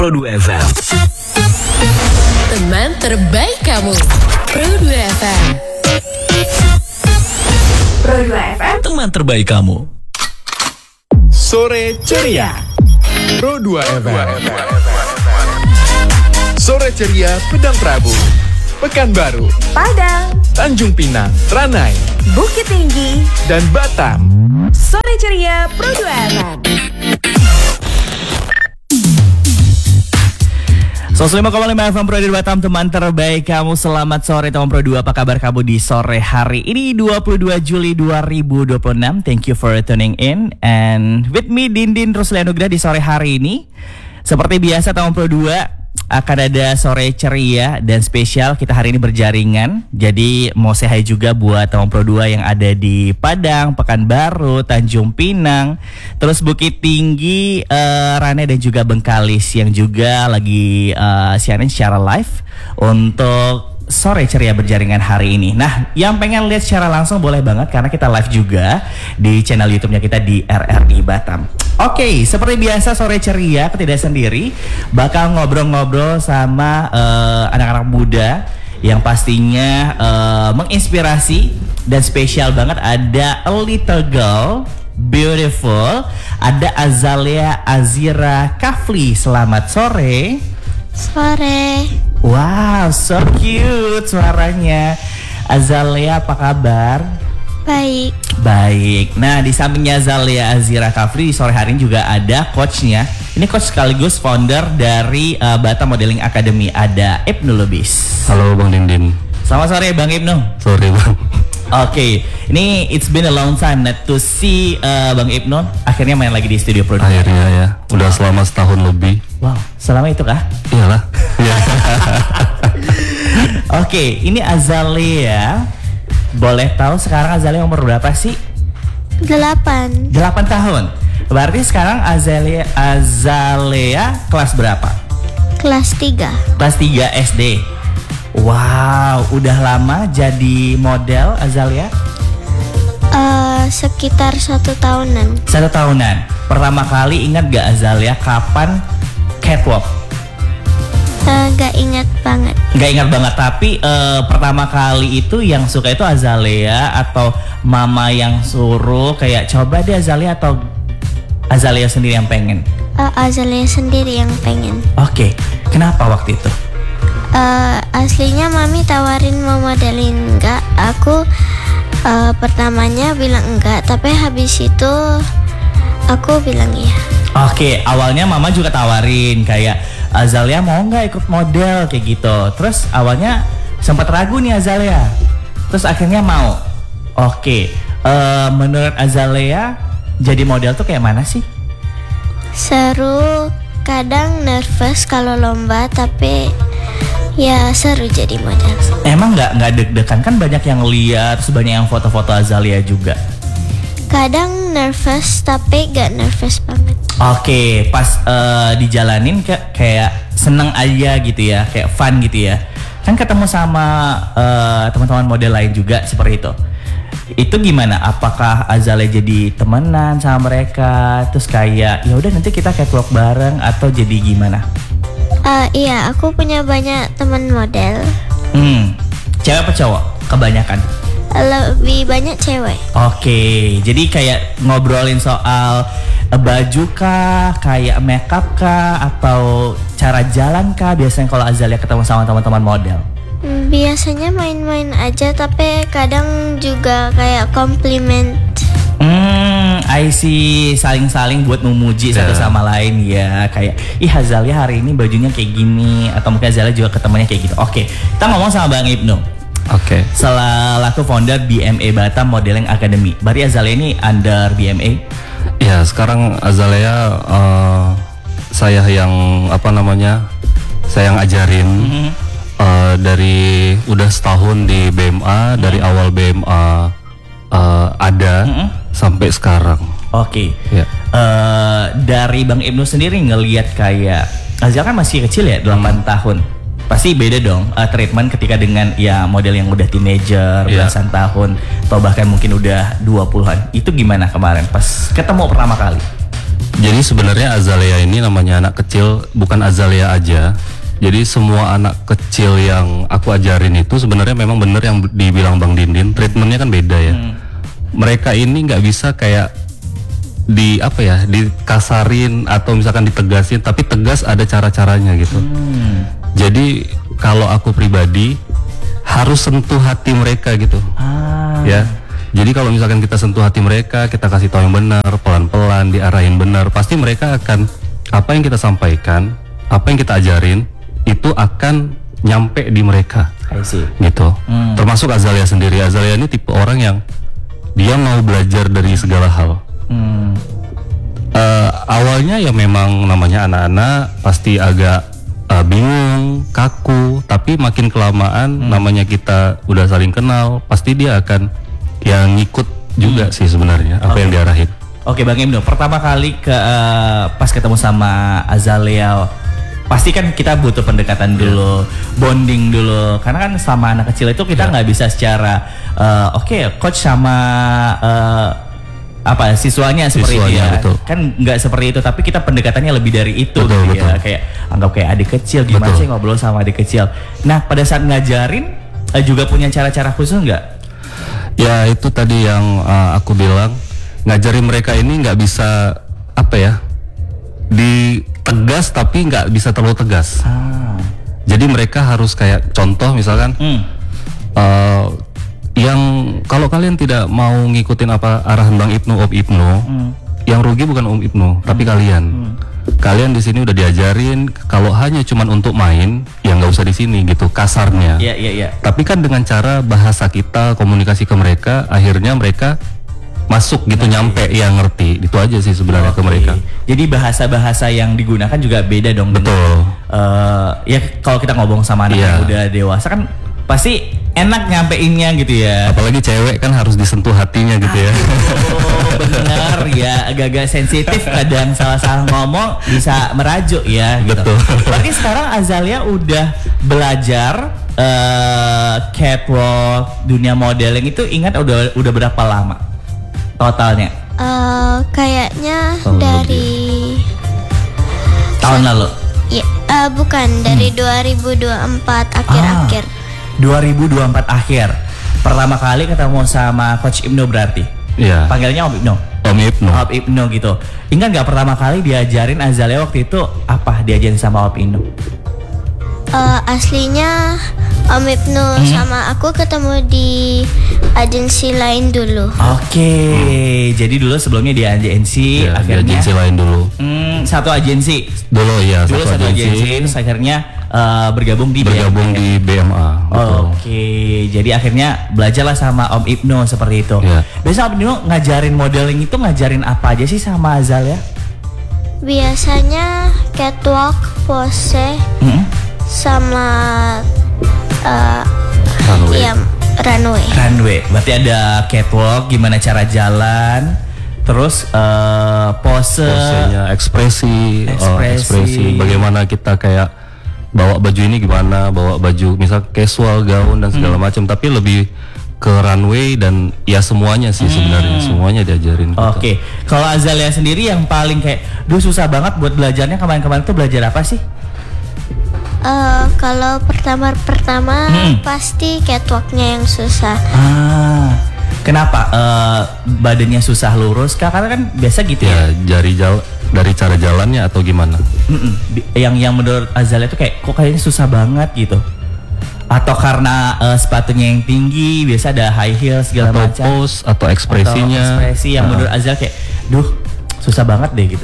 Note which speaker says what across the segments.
Speaker 1: Pro 2 FM.
Speaker 2: Teman terbaik kamu. Pro 2 FM.
Speaker 3: Pro 2 FM.
Speaker 1: Teman terbaik kamu.
Speaker 4: Sore Ceria Pro 2 FM. Sore Ceria Pedang Prabu, Pekanbaru,
Speaker 3: Padang,
Speaker 4: Tanjung Pinang, Ranai,
Speaker 3: Bukit Tinggi,
Speaker 4: dan Batam.
Speaker 3: Sore Ceria Pro 2 FM.
Speaker 5: 105,5 FM Pro di Batam, teman terbaik kamu. Selamat sore teman Pro 2, apa kabar kamu di sore hari ini 22 Juli 2026. Thank you for tuning in. And with me Dindin Ruslianugrah di sore hari ini. Seperti biasa teman Pro 2 akan ada sore ceria dan spesial. Kita hari ini berjaringan. Jadi mau say hi juga buat teman Pro 2 yang ada di Padang, Pekanbaru, Tanjung Pinang, terus Bukit Tinggi, Ranai dan juga Bengkalis yang juga lagi siaran secara live untuk sore ceria berjaringan hari ini. Nah, yang pengen lihat secara langsung boleh banget karena kita live juga di channel YouTube-nya kita di RRI Batam. Oke, seperti biasa sore ceria aku tidak sendiri, bakal ngobrol-ngobrol sama anak-anak muda yang pastinya menginspirasi dan spesial banget. Ada a little girl, beautiful, ada Azalea Azira Kafli. Selamat sore.
Speaker 6: Sore.
Speaker 5: Wow, so cute suaranya. Azalea, apa kabar?
Speaker 6: Baik.
Speaker 5: Baik. Nah, di sampingnya Azalea Azira Kafli di sore hari ini juga ada coachnya. Ini coach sekaligus founder dari Batam Modeling Academy. Ada Ibnu Lubis.
Speaker 7: Halo Bang Dindin.
Speaker 5: Selamat sore Bang Ibnu.
Speaker 7: Sore Bang.
Speaker 5: Oke, ini it's been a long time not to see Bang Ibnu. Akhirnya main lagi di studio Pro 2.
Speaker 7: Akhirnya ya, udah selama setahun lebih.
Speaker 5: Wow, selama itu kah?
Speaker 7: Iyalah. Ya.
Speaker 5: Oke, ini Azalea. Boleh tahu sekarang Azalea umur berapa sih?
Speaker 6: 8.
Speaker 5: 8 tahun. Berarti sekarang Azalea kelas berapa?
Speaker 6: Kelas 3.
Speaker 5: Kelas 3 SD. Wow, udah lama jadi model Azalea?
Speaker 6: Sekitar 1 tahunan.
Speaker 5: 1 tahunan. Pertama kali ingat gak Azalea kapan catwalk?
Speaker 6: Gak ingat banget.
Speaker 5: Gak ingat banget, tapi pertama kali itu yang suka itu Azalea atau mama yang suruh kayak coba deh Azalea, atau Azalea sendiri yang pengen?
Speaker 6: Azalea sendiri yang pengen.
Speaker 5: Oke, kenapa waktu itu?
Speaker 6: Aslinya mami tawarin mau modelin enggak. Aku pertamanya bilang enggak, tapi habis itu aku bilang iya.
Speaker 5: Oke, awalnya mama juga tawarin kayak Azalea mau nggak ikut model kayak gitu. Terus awalnya sempat ragu nih Azalea. Terus akhirnya mau. Oke, menurut Azalea jadi model tuh kayak mana sih?
Speaker 6: Seru, kadang nervous kalau lomba, tapi ya seru jadi model.
Speaker 5: Emang nggak deg-degan kan, banyak yang lihat, terus banyak yang foto-foto Azalea juga.
Speaker 6: Kadang nervous tapi gak nervous banget.
Speaker 5: Oke, pas dijalanin kayak seneng aja gitu ya, kayak fun gitu ya. Kan ketemu sama teman-teman model lain juga seperti itu. Itu gimana? Apakah Azalea jadi temenan sama mereka? Terus kayak ya udah nanti kita catwalk bareng atau jadi gimana?
Speaker 6: Iya, aku punya banyak teman model.
Speaker 5: Cewek apa cowok? Kebanyakan.
Speaker 6: Lebih banyak cewek.
Speaker 5: Oke, jadi kayak ngobrolin soal baju kah, kayak makeup kah, atau cara jalan kah biasanya kalau Azalea ketemu sama teman-teman model?
Speaker 6: Biasanya main-main aja, tapi kadang juga kayak komplimen.
Speaker 5: I see, saling-saling buat memuji satu sama lain ya. Kayak, ih Azalea hari ini bajunya kayak gini, atau mungkin Azalea juga ketemunya kayak gitu. Oke, kita ngomong sama Bang Ibnu.
Speaker 7: Oke.
Speaker 5: Selaku founder BMA Batam Modeling Academy. Berarti Azalea ini under BMA?
Speaker 7: Ya, sekarang Azalea saya yang saya yang ajarin. Dari udah setahun di BMA, dari awal BMA ada sampai sekarang.
Speaker 5: Oke.
Speaker 7: Ya.
Speaker 5: Dari Bang Ibnu sendiri ngelihat kayak Azalea kan masih kecil ya, 8 tahun. Pasti beda dong treatment ketika dengan ya model yang udah teenager, belasan tahun, atau bahkan mungkin udah 20-an. Itu gimana kemarin pas ketemu pertama kali?
Speaker 7: Jadi sebenarnya azalea ini namanya anak kecil, bukan azalea aja. Jadi semua anak kecil yang aku ajarin itu sebenarnya memang benar yang dibilang Bang Dindin, treatmentnya kan beda ya. Mereka ini nggak bisa kayak dikasarin atau misalkan ditegasin, tapi tegas ada cara-caranya gitu. Jadi kalau aku pribadi harus sentuh hati mereka gitu, ya. Jadi kalau misalkan kita sentuh hati mereka, kita kasih tahu yang benar, pelan-pelan diarahin benar, pasti mereka akan apa yang kita sampaikan, apa yang kita ajarin itu akan nyampe di mereka.
Speaker 5: I see.
Speaker 7: Gitu. Termasuk Azalea sendiri. Azalea ini tipe orang yang dia mau belajar dari segala hal. Awalnya ya memang namanya anak-anak pasti agak bingung, kaku, tapi makin kelamaan namanya kita udah saling kenal, pasti dia akan yang ngikut juga sih sebenarnya apa yang diarahin.
Speaker 5: Oke Bang Ibnu, pertama kali pas ketemu sama Azalea, pasti kan kita butuh pendekatan dulu, bonding dulu, karena kan sama anak kecil itu kita nggak bisa secara coach sama siswanya seperti itu ya,
Speaker 7: betul.
Speaker 5: Kan nggak seperti itu, tapi kita pendekatannya lebih dari itu,
Speaker 7: betul,
Speaker 5: gitu ya, kayak anggap kayak adik kecil, gimana sih ngobrol sama adik kecil. Nah pada saat ngajarin juga punya cara-cara khusus nggak?
Speaker 7: Ya itu tadi yang aku bilang, ngajarin mereka ini nggak bisa ditegas tapi nggak bisa terlalu tegas. Jadi mereka harus kayak contoh misalkan yang kalau kalian tidak mau ngikutin apa arahan Bang Ibnu, Om Ibnu, yang rugi bukan Om Ibnu tapi kalian. Kalian di sini udah diajarin kalau hanya cuman untuk main, ya nggak usah di sini gitu kasarnya.
Speaker 5: Iya.
Speaker 7: Tapi kan dengan cara bahasa kita komunikasi ke mereka, akhirnya mereka masuk gitu, nyampe yang ngerti. Itu aja sih sebenarnya ke mereka.
Speaker 5: Jadi bahasa-bahasa yang digunakan juga beda dong.
Speaker 7: Betul.
Speaker 5: Ya kalau kita ngomong sama anak yang udah dewasa kan pasti enak nyampeinnya gitu ya.
Speaker 7: Apalagi cewek kan harus disentuh hatinya gitu ya.
Speaker 5: Bener ya, agak-agak sensitif, kadang salah-salah ngomong bisa merajuk ya gitu.
Speaker 7: Betul.
Speaker 5: Berarti sekarang Azalea udah belajar catwalk, dunia modeling itu, ingat udah berapa lama totalnya?
Speaker 6: Kayaknya
Speaker 7: Tahun
Speaker 6: dari
Speaker 5: tahun lalu.
Speaker 6: Ya, bukan dari 2024 akhir-akhir.
Speaker 5: 2024 akhir. Pertama kali ketemu sama Coach Ibnu berarti.
Speaker 7: Iya.
Speaker 5: Panggilnya Om Ibnu.
Speaker 7: Om Ibnu.
Speaker 5: Om Ibnu gitu. Ingat nggak pertama kali diajarin Azalea waktu itu apa diajarin sama Om Ibnu?
Speaker 6: Aslinya Om Ibnu sama aku ketemu di agensi lain dulu.
Speaker 5: Oke, jadi dulu sebelumnya di agensi,
Speaker 7: Ya,
Speaker 5: akhirnya
Speaker 7: di agensi lain dulu.
Speaker 5: Satu agensi.
Speaker 7: Dulu ya,
Speaker 5: Dulu satu agensi, terus akhirnya bergabung di
Speaker 7: BMA. Betul.
Speaker 5: Oke, jadi akhirnya belajarlah sama Om Ibnu seperti itu.
Speaker 7: Ya.
Speaker 5: Biasa Om Ibnu ngajarin modeling itu ngajarin apa aja sih sama Azalea?
Speaker 6: Biasanya catwalk, pose, sama
Speaker 7: Runway.
Speaker 6: runway.
Speaker 5: Runway, berarti ada catwalk, gimana cara jalan, terus
Speaker 7: Posenya, ekspresi, bagaimana kita kayak bawa baju ini gimana, bawa baju misal casual, gaun dan segala macam, tapi lebih ke runway dan ya semuanya sih sebenarnya, semuanya diajarin.
Speaker 5: Oke, kalau Azalea sendiri yang paling kayak, susah banget buat belajarnya kemarin-kemarin tuh belajar apa sih?
Speaker 6: Kalau pertama pasti catwalknya yang susah.
Speaker 5: Kenapa? Badannya susah lurus kah? Karena kan biasa gitu ya.
Speaker 7: Dari cara jalannya atau gimana?
Speaker 5: Yang menurut Azalea itu kayak kok kayaknya susah banget gitu. Atau karena sepatunya yang tinggi, biasa ada high heel segala
Speaker 7: atau
Speaker 5: macam.
Speaker 7: pose atau ekspresinya.
Speaker 5: Atau ekspresi yang menurut Azalea kayak, susah banget deh gitu.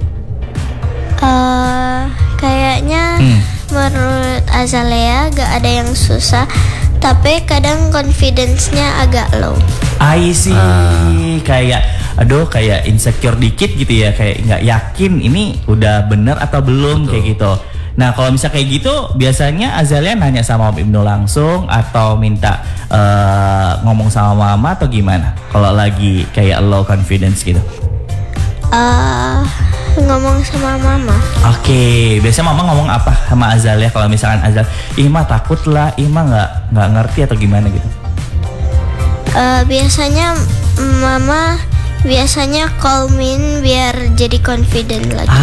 Speaker 6: Kayaknya menurut Azalea gak ada yang susah, tapi kadang confidence-nya agak low.
Speaker 5: I see, kayak insecure dikit gitu ya, kayak nggak yakin ini udah bener atau belum. Betul. Kayak gitu. Nah kalau misal kayak gitu, biasanya Azalea nanya sama Om Ibnu langsung atau minta ngomong sama mama atau gimana? Kalau lagi kayak low confidence gitu?
Speaker 6: Ngomong sama mama.
Speaker 5: Oke, biasanya mama ngomong apa sama Azalea kalau misalkan Azalea, Ima takut lah, Ima nggak ngerti atau gimana gitu?
Speaker 6: Biasanya mama biasanya calmin biar jadi confident lagi.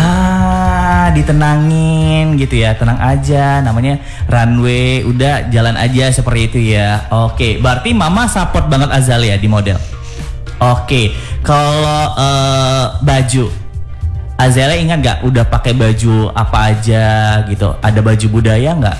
Speaker 5: Ditenangin gitu ya, tenang aja, namanya runway, udah jalan aja seperti itu ya. Oke, berarti mama support banget Azalia di model. Oke, kalau baju, Azalia ingat nggak udah pakai baju apa aja gitu? Ada baju budaya nggak?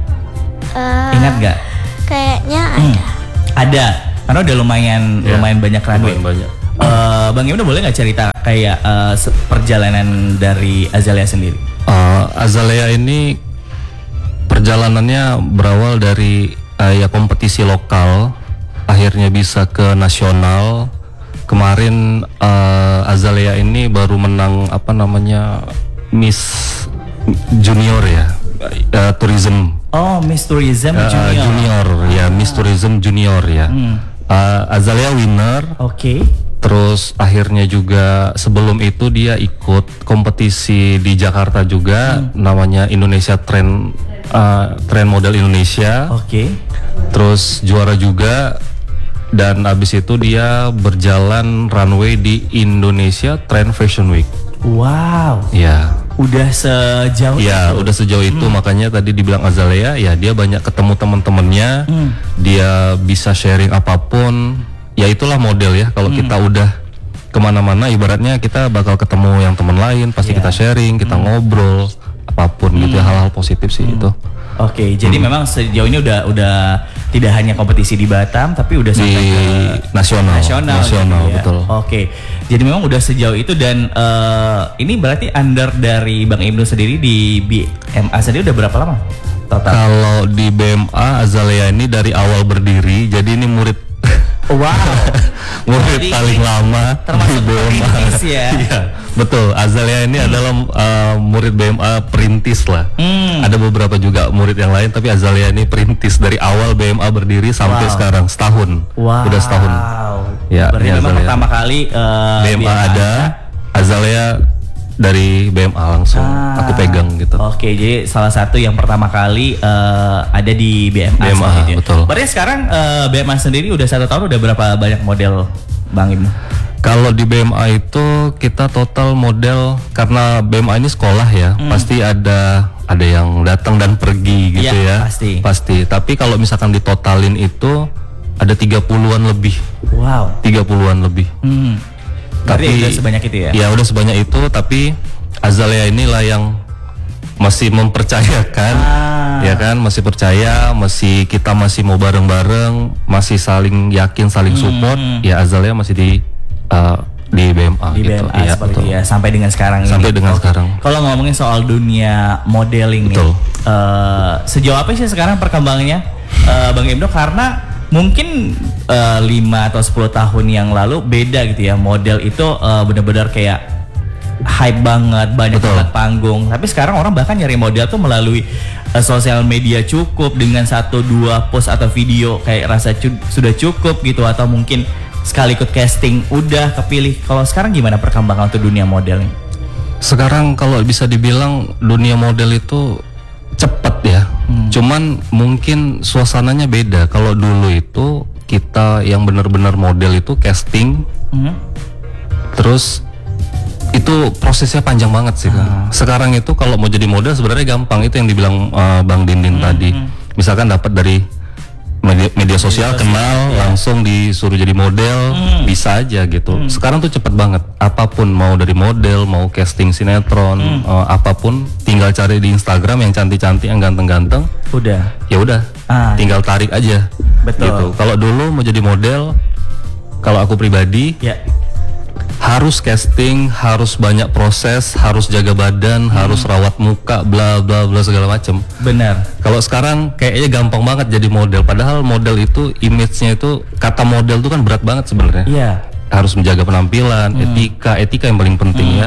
Speaker 5: Ingat nggak?
Speaker 6: Kayaknya ada.
Speaker 5: Ada, karena udah lumayan banyak runway.
Speaker 7: Banyak.
Speaker 5: Bang Ibnu boleh nggak cerita kayak perjalanan dari Azalia sendiri?
Speaker 7: Azalia ini perjalanannya berawal dari kompetisi lokal, akhirnya bisa ke nasional. Kemarin Azalia ini baru menang Miss Junior ya, Tourism.
Speaker 5: Oh, Miss Tourism Junior.
Speaker 7: Junior ya, Miss Tourism Junior ya. Azalia winner.
Speaker 5: Oke.
Speaker 7: Terus akhirnya juga sebelum itu dia ikut kompetisi di Jakarta juga, namanya Indonesia Trend Model Indonesia.
Speaker 5: Oke.
Speaker 7: Terus juara juga, dan abis itu dia berjalan runway di Indonesia Trend Fashion Week.
Speaker 5: Wow.
Speaker 7: Ya.
Speaker 5: Udah sejauh
Speaker 7: ya,
Speaker 5: itu?
Speaker 7: udah sejauh itu. Makanya tadi dibilang Azalia, ya dia banyak ketemu teman-temannya, dia bisa sharing apapun. Ya itulah model ya, kalau kita udah kemana-mana ibaratnya kita bakal ketemu yang teman lain, pasti kita sharing, kita ngobrol apapun gitu ya, hal-hal positif sih itu.
Speaker 5: Oke, jadi memang sejauh ini udah tidak hanya kompetisi di Batam, tapi udah sampai
Speaker 7: Di
Speaker 5: ke
Speaker 7: nasional
Speaker 5: gitu ya.
Speaker 7: betul.
Speaker 5: Oke, jadi memang udah sejauh itu, dan ini berarti under dari Bang Ibnu sendiri di BMA sendiri udah berapa lama total?
Speaker 7: Kalau di BMA Azalia ini dari awal berdiri, jadi ini murid.
Speaker 5: Wow.
Speaker 7: Murid
Speaker 5: Jadi
Speaker 7: paling lama
Speaker 5: termasuk
Speaker 7: di BMA.
Speaker 5: perintis ya.
Speaker 7: Iya, betul. Azalia ini adalah murid BMA perintis lah. Ada beberapa juga murid yang lain, tapi Azalia ini perintis dari awal BMA berdiri sampai sekarang, setahun.
Speaker 5: Wow.
Speaker 7: Udah setahun. Ya,
Speaker 5: Berarti
Speaker 7: ini
Speaker 5: memang
Speaker 7: Azalia.
Speaker 5: pertama kali
Speaker 7: BMA ada, Azalia dari BMA langsung aku pegang gitu.
Speaker 5: Oke, jadi salah satu yang pertama kali ada di BMA.
Speaker 7: BMA,
Speaker 5: seperti itu.
Speaker 7: betul.
Speaker 5: Berarti sekarang BMA sendiri udah 1 tahun, udah berapa banyak model, Bang Ibnu?
Speaker 7: Kalau di BMA itu kita total model, karena BMA ini sekolah ya, pasti ada yang datang dan pergi gitu
Speaker 5: Ya,
Speaker 7: ya.
Speaker 5: pasti.
Speaker 7: Tapi kalau misalkan ditotalin itu ada 30-an lebih.
Speaker 5: Wow.
Speaker 7: 30-an lebih.
Speaker 5: Berarti udah sebanyak itu ya?
Speaker 7: Ya udah sebanyak itu, tapi Azalia inilah yang masih mempercayakan, ya kan, masih percaya, kita masih mau bareng-bareng, masih saling yakin, saling support. Ya Azalia masih di BMA
Speaker 5: Di
Speaker 7: gitu.
Speaker 5: BMA
Speaker 7: Iya,
Speaker 5: seperti
Speaker 7: betul.
Speaker 5: ya, sampai dengan sekarang
Speaker 7: Sampai
Speaker 5: ini.
Speaker 7: dengan sekarang.
Speaker 5: Kalau ngomongin soal dunia modeling
Speaker 7: Betul.
Speaker 5: nih, sejauh apa sih sekarang perkembangannya, Bang Ibnu? Karena mungkin 5 atau 10 tahun yang lalu beda gitu ya, model itu benar-benar kayak hype banget, banyak
Speaker 7: Betul.
Speaker 5: banget panggung. Tapi sekarang orang bahkan nyari model tuh melalui sosial media, cukup dengan 1-2 post atau video kayak rasa sudah cukup gitu, atau mungkin sekali ikut casting udah kepilih. Kalau sekarang gimana perkembangan untuk dunia modeling?
Speaker 7: Sekarang kalau bisa dibilang dunia model itu cepet ya. Cuman mungkin suasananya beda. Kalau dulu itu kita yang benar-benar model itu casting, terus itu prosesnya panjang banget sih kan. Sekarang itu kalau mau jadi model sebenarnya gampang, itu yang dibilang Bang Dindin tadi. Misalkan dapat dari media sosial, kenal, langsung disuruh jadi model, bisa aja gitu. Sekarang tuh cepet banget. Apapun, mau dari model, mau casting sinetron, apapun, tinggal cari di Instagram yang cantik-cantik, yang ganteng-ganteng.
Speaker 5: Udah.
Speaker 7: Ya udah, tinggal tarik aja.
Speaker 5: Betul.
Speaker 7: Gitu. Kalau dulu mau jadi model, kalau aku pribadi,
Speaker 5: Ya.
Speaker 7: harus casting, harus banyak proses, harus jaga badan, harus rawat muka, bla bla bla segala macem.
Speaker 5: Benar.
Speaker 7: Kalau sekarang kayaknya gampang banget jadi model. Padahal model itu image-nya itu, kata model itu kan berat banget sebenarnya.
Speaker 5: Iya.
Speaker 7: Harus menjaga penampilan, etika yang paling penting ya.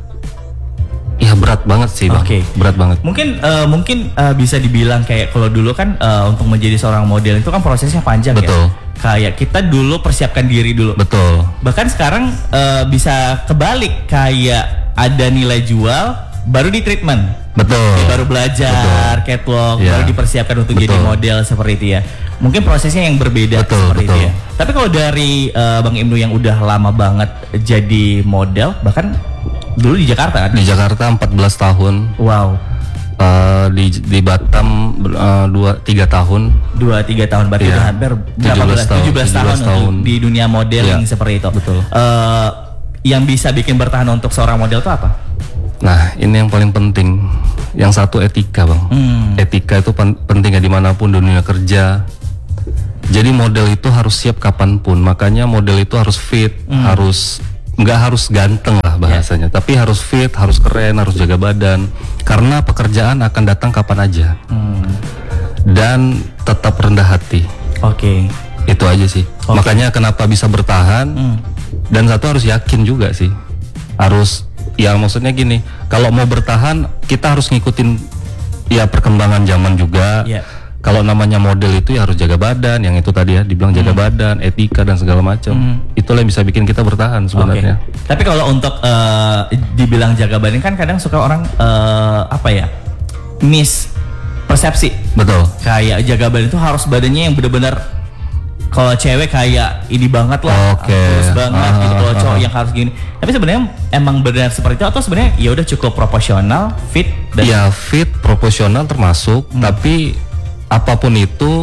Speaker 7: Ya berat banget sih Bang.
Speaker 5: Oke.
Speaker 7: Berat banget.
Speaker 5: Mungkin bisa dibilang kayak kalau dulu kan untuk menjadi seorang model itu kan prosesnya panjang.
Speaker 7: Betul.
Speaker 5: Ya. Kayak kita dulu persiapkan diri dulu.
Speaker 7: Betul.
Speaker 5: Bahkan sekarang bisa kebalik, kayak ada nilai jual baru di treatment.
Speaker 7: Betul.
Speaker 5: Baru belajar catwalk,
Speaker 7: Ya.
Speaker 5: baru dipersiapkan untuk jadi
Speaker 7: Betul.
Speaker 5: model seperti itu ya. Mungkin prosesnya yang berbeda seperti itu ya. Tapi kalau dari Bang Ibnu yang udah lama banget jadi model, bahkan dulu di Jakarta kan?
Speaker 7: Di Jakarta 14 tahun.
Speaker 5: Wow.
Speaker 7: Di Batam 2-3 tahun.
Speaker 5: 2-3 tahun berarti
Speaker 7: Iya.
Speaker 5: udah hampir 17 tahun untuk di dunia modeling
Speaker 7: Iya,
Speaker 5: seperti itu.
Speaker 7: betul.
Speaker 5: Yang bisa bikin bertahan untuk seorang model itu apa?
Speaker 7: Nah, ini yang paling penting. Yang satu etika, Bang. Etika itu penting ya dimanapun dunia kerja. Jadi model itu harus siap kapanpun. Makanya model itu harus fit, nggak harus ganteng lah bahasanya, tapi harus fit, harus keren, harus jaga badan. Karena pekerjaan akan datang kapan aja. Dan tetap rendah hati.
Speaker 5: Oke.
Speaker 7: Itu aja sih. Makanya kenapa bisa bertahan. Dan satu harus yakin juga sih. Harus, ya maksudnya gini, kalau mau bertahan kita harus ngikutin ya perkembangan zaman juga.
Speaker 5: Yeah.
Speaker 7: Kalau namanya model itu ya harus jaga badan, yang itu tadi ya dibilang jaga badan, etika dan segala macam. Itulah yang bisa bikin kita bertahan sebenarnya.
Speaker 5: Oke. Tapi kalau untuk dibilang jaga badan kan kadang suka orang miss persepsi.
Speaker 7: Betul.
Speaker 5: Kayak jaga badan itu harus badannya yang benar-benar, kalau cewek kayak ini banget lah,
Speaker 7: Oke.
Speaker 5: kurus banget gitu. Kalau cowok yang harus gini. Tapi sebenarnya emang benar seperti itu atau sebenarnya ya udah cukup proporsional, fit dan
Speaker 7: Ya fit, proporsional termasuk, tapi apapun itu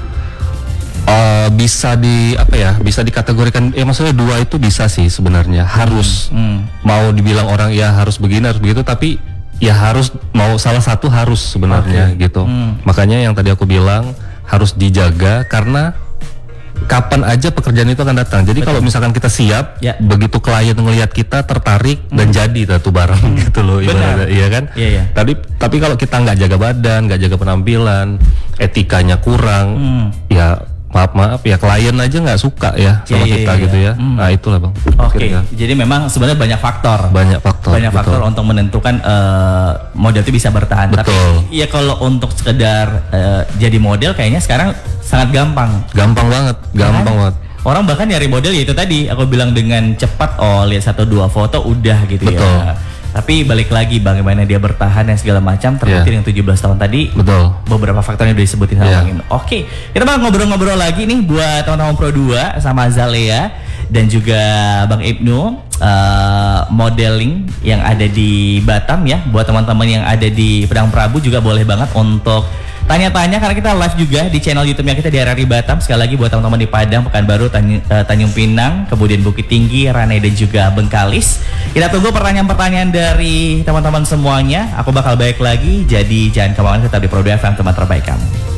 Speaker 7: bisa bisa dikategorikan. Ya maksudnya dua itu bisa sih sebenarnya. Harus mau dibilang orang ya harus begini harus begitu, tapi ya harus mau salah satu harus sebenarnya gitu. Makanya yang tadi aku bilang harus dijaga karena kapan aja pekerjaan itu akan datang. Jadi kalau misalkan kita siap, begitu klien ngelihat kita tertarik dan jadi tuh barang gitu loh ibaratnya, iya kan?
Speaker 5: Iya.
Speaker 7: Tapi kalau kita nggak jaga badan, nggak jaga penampilan, etikanya kurang, ya maaf ya klien aja nggak suka ya sama kita gitu ya. Nah itulah Bang.
Speaker 5: Oke.
Speaker 7: Kira-kira.
Speaker 5: Jadi memang sebenarnya banyak faktor.
Speaker 7: Banyak faktor.
Speaker 5: Faktor untuk menentukan model itu bisa bertahan.
Speaker 7: Betul.
Speaker 5: Tapi ya kalau untuk sekedar jadi model kayaknya sekarang sangat gampang.
Speaker 7: Gampang banget.
Speaker 5: Orang bahkan nyari model ya itu tadi aku bilang dengan cepat, lihat 1-2 foto udah gitu.
Speaker 7: Betul.
Speaker 5: Ya. Tapi balik lagi bagaimana dia bertahan dan segala macam terbukti yang 17 tahun tadi.
Speaker 7: Betul.
Speaker 5: Beberapa faktornya udah disebutin sama Bang Ibnu. Oke, kita mau ngobrol-ngobrol lagi nih buat teman-teman Pro 2 sama Zalea dan juga Bang Ibnu, modeling yang ada di Batam ya. Buat teman-teman yang ada di Padang Prabu juga boleh banget untuk tanya-tanya karena kita live juga di channel YouTube-nya kita di RRI Batam. Sekali lagi buat teman-teman di Padang, Pekanbaru, Tanjung Pinang, kemudian Bukit Tinggi, Ranai dan juga Bengkalis. Kita tunggu pertanyaan-pertanyaan dari teman-teman semuanya. Aku bakal balik lagi, jadi jangan kemana-mana, tetap di Pro 2 FM, teman terbaik kamu.